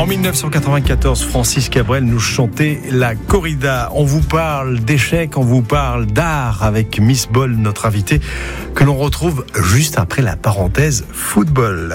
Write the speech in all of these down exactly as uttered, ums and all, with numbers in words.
En dix-neuf cent quatre-vingt-quatorze, Francis Cabrel nous chantait la corrida. On vous parle d'échecs, on vous parle d'art avec Miss Ball, notre invitée, que l'on retrouve juste après la parenthèse football.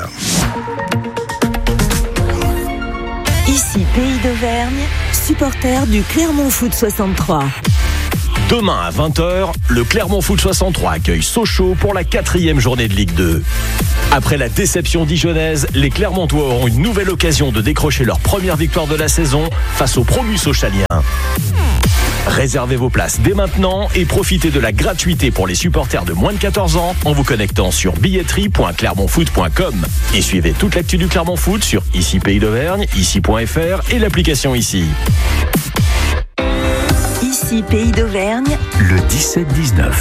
Ici, Pays d'Auvergne, supporter du Clermont Foot soixante-trois. Demain à vingt heures, le Clermont Foot soixante-trois accueille Sochaux pour la quatrième journée de Ligue deux. Après la déception dijonnaise, les Clermontois auront une nouvelle occasion de décrocher leur première victoire de la saison face aux promus sochaliens. Réservez vos places dès maintenant et profitez de la gratuité pour les supporters de moins de quatorze ans en vous connectant sur billetterie point clermont foot point com. Et suivez toute l'actu du Clermont Foot sur Ici Pays d'Auvergne, ici point f r et l'application Ici. Ici, Pays d'Auvergne, le dix-sept dix-neuf.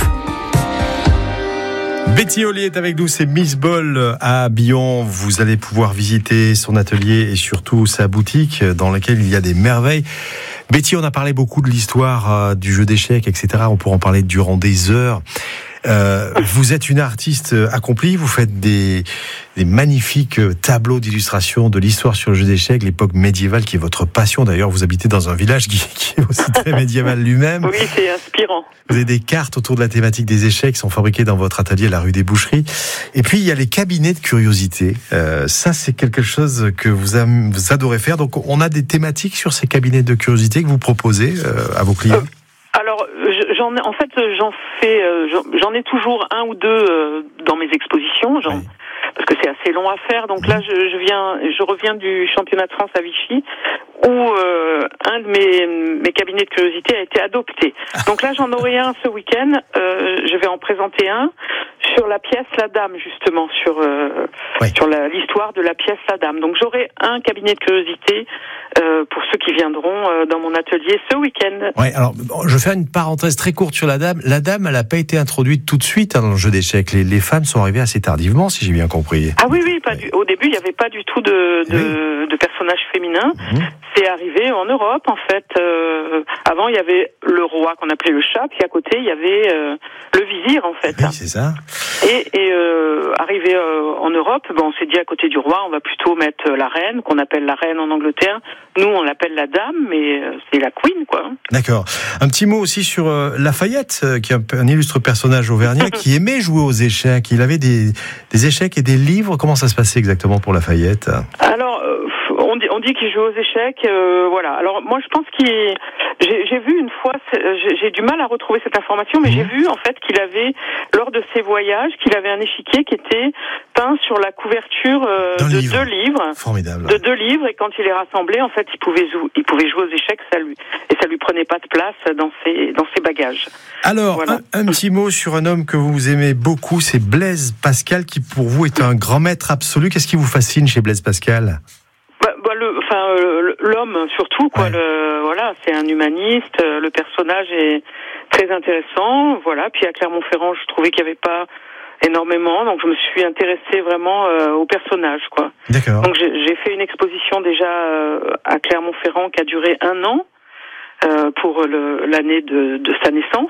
Betty Ollier est avec nous, c'est Miss Ball à Billon. Vous allez pouvoir visiter son atelier et surtout sa boutique dans laquelle il y a des merveilles. Betty, on a parlé beaucoup de l'histoire du jeu d'échecs, et cetera. On pourra en parler durant des heures. Euh, vous êtes une artiste accomplie, vous faites des, des magnifiques tableaux d'illustration de l'histoire sur le jeu d'échecs, l'époque médiévale qui est votre passion. D'ailleurs, vous habitez dans un village qui, qui est aussi très médiéval lui-même. Oui, c'est inspirant. Vous avez des cartes autour de la thématique des échecs qui sont fabriquées dans votre atelier à la rue des Boucheries. Et puis, il y a les cabinets de curiosité. Euh, ça, c'est quelque chose que vous, am- vous adorez faire. Donc, on a des thématiques sur ces cabinets de curiosité que vous proposez euh, à vos clients. Euh. Alors, j'en ai, en fait, j'en fais, j'en ai toujours un ou deux dans mes expositions, j'en, oui. Parce que c'est assez long à faire. Donc là, je, je viens, je reviens du championnat de France à Vichy, où euh, un de mes, mes cabinets de curiosité a été adopté. Donc là, j'en aurai un ce week-end. Euh, je vais en présenter un sur la pièce La Dame, justement, sur euh, oui. sur la, l'histoire de la pièce La Dame. Donc j'aurai un cabinet de curiosité euh, pour ceux qui viendront euh, dans mon atelier ce week-end. Oui, alors je vais faire une parenthèse très courte sur La Dame. La Dame, elle n'a pas été introduite tout de suite hein, dans le jeu d'échecs. Les, les femmes sont arrivées assez tardivement, si j'ai bien compris. Ah oui, oui, pas du, au début, il n'y avait pas du tout de, de, oui. de personnages féminins. Mmh. C'est arrivé en Europe, en fait. Euh, avant, il y avait le roi qu'on appelait le chat, puis à côté, il y avait euh, le vizir, en fait. Oui, c'est ça. Et, et euh, arrivé euh, en Europe, bon, on s'est dit à côté du roi, on va plutôt mettre la reine, qu'on appelle la reine en Angleterre. Nous, on l'appelle la dame, mais euh, c'est la queen, quoi. D'accord. Un petit mot aussi sur euh, Lafayette, euh, qui est un, un illustre personnage auvergnat, qui aimait jouer aux échecs. Il avait des, des échecs et des livres. Comment ça se passait exactement pour Lafayette ? Alors, euh, on dit, on dit qu'il joue aux échecs, euh, voilà. Alors, moi, je pense qu'il... J'ai, j'ai vu une fois, j'ai, j'ai du mal à retrouver cette information, mais mmh. j'ai vu, en fait, qu'il avait, lors de ses voyages, qu'il avait un échiquier qui était peint sur la couverture euh, de livre. deux livres. Formidable. De deux livres, et quand il les rassemblait, en fait, il pouvait, jou- il pouvait jouer aux échecs, ça lui, et ça lui prenait pas de place dans ses, dans ses bagages. Alors, voilà. un, un petit mot sur un homme que vous aimez beaucoup, c'est Blaise Pascal, qui pour vous est un grand maître absolu. Qu'est-ce qui vous fascine chez Blaise Pascal ? Bah, bah le, enfin, euh, l'homme surtout, quoi. Ouais. Le, voilà, c'est un humaniste. Le personnage est très intéressant, voilà. Puis à Clermont-Ferrand, je trouvais qu'il n'y avait pas énormément, donc je me suis intéressée vraiment euh, au personnage, quoi. D'accord. Donc j'ai, j'ai fait une exposition déjà euh, à Clermont-Ferrand qui a duré un an euh, pour le, l'année de, de sa naissance.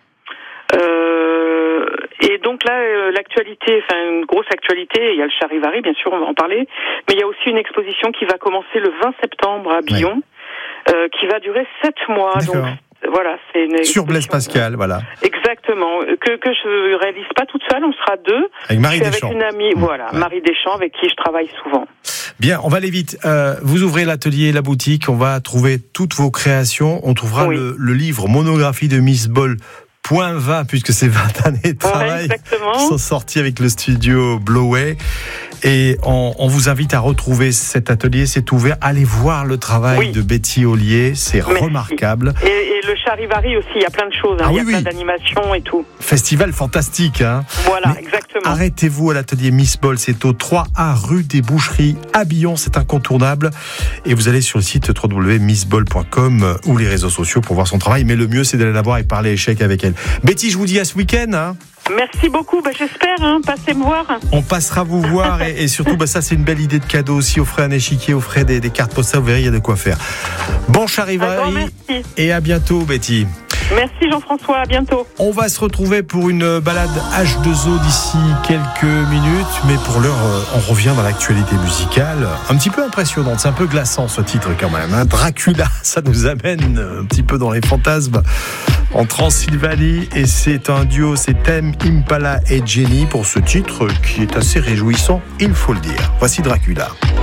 Euh, et donc là, euh, l'actualité, enfin une grosse actualité, il y a le Charivari, bien sûr, on va en parler, mais il y a aussi une exposition qui va commencer le vingt septembre à Billon, ouais. euh, qui va durer sept mois. D'accord. Donc voilà, c'est une sur Blaise Pascal, voilà. Exactement, que que je réalise pas toute seule, on sera deux. Avec Marie Deschamps. Avec une amie, mmh. voilà, ouais. Marie Deschamps, avec qui je travaille souvent. Bien, on va aller vite. Euh, vous ouvrez l'atelier, la boutique, on va trouver toutes vos créations. On trouvera oui. le, le livre Monographie de Miss Ball. Point vingt, puisque c'est vingt années de travail ouais, qui sont sortis avec le studio Blowway. Et on, on vous invite à retrouver cet atelier, c'est ouvert. Allez voir le travail oui. de Betty Ollier, c'est Merci. remarquable. Et, et le Charivari aussi, il y a plein de choses, hein. ah, il y a oui, plein oui. d'animations et tout. Festival fantastique. Hein. Voilà, Mais exactement. Arrêtez-vous à l'atelier Miss Ball, c'est au trois A rue des Boucheries à Billon, c'est incontournable. Et vous allez sur le site w w w point miss ball point com ou les réseaux sociaux pour voir son travail. Mais le mieux, c'est d'aller la voir et parler échecs avec elle. Betty, je vous dis à ce week-end. Hein. Merci beaucoup, bah, j'espère, hein. Passez me voir. On passera vous voir et, et surtout, bah, ça c'est une belle idée de cadeau aussi. Offrez un échiquier, offrez des, des cartes postales, vous verrez, il y a de quoi faire. Bon Charivari et à bientôt, Betty. Merci Jean-François, à bientôt. On va se retrouver pour une balade H deux O d'ici quelques minutes, mais pour l'heure, on revient dans l'actualité musicale. Un petit peu impressionnante, c'est un peu glaçant ce titre quand même. Hein. Dracula, ça nous amène un petit peu dans les fantasmes en Transylvanie, et c'est un duo, c'est Tame Impala et Jenny pour ce titre qui est assez réjouissant, il faut le dire. Voici Dracula.